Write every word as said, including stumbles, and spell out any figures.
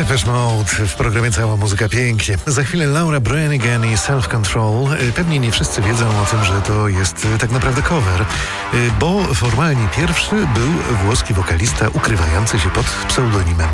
Depeche Mode w programie Cała Muzyka Pięknie. Za chwilę Laura Branigan i Self Control. Pewnie nie wszyscy wiedzą o tym, że to jest tak naprawdę cover, bo formalnie pierwszy był włoski wokalista ukrywający się pod pseudonimem